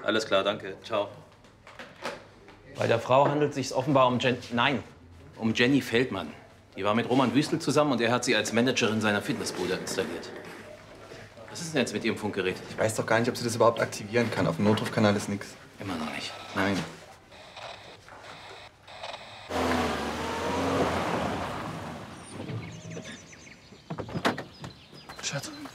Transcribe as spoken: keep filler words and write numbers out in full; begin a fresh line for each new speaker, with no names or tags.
Alles klar, danke. Ciao.
Bei der Frau handelt es sich offenbar um Jen... Nein, um Jenny Feldmann. Die war mit Roman Wüstel zusammen und er hat sie als Managerin seiner Fitnessbude installiert. Was ist denn jetzt mit Ihrem Funkgerät?
Ich weiß doch gar nicht, ob sie das überhaupt aktivieren kann. Auf dem Notrufkanal ist nichts.
Immer noch nicht.
Nein.
Schatz.